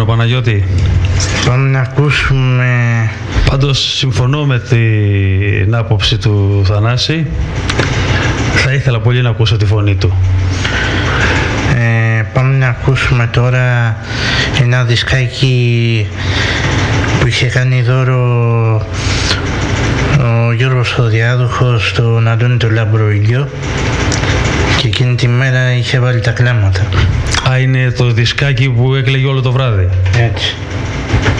Παναγιώτη? Πάμε να ακούσουμε... Πάντως συμφωνώ με την άποψη του Θανάση. Θα ήθελα πολύ να ακούσω τη φωνή του. Πάμε να ακούσουμε τώρα ένα δισκάκι που είχε κάνει δώρο ο Γιώργος ο Διάδοχος στον Αντώνη το Λαμπροηλιό και εκείνη τη μέρα είχε βάλει τα κλάματα. Είναι το δισκάκι που έκλαιγε όλο το βράδυ. Έτσι.